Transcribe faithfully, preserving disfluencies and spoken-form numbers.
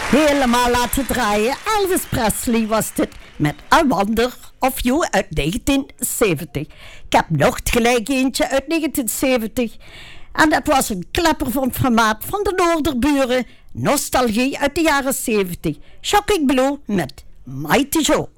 helemaal laten draaien. Elvis Presley was dit met I Wonder of You uit negentien zeventig. Ik heb nog gelijk eentje uit negentien zeventig. En dat was een klepper van het formaat van de Noorderburen. Nostalgie uit de jaren zeventig. Shocking Blue met Mighty Joe.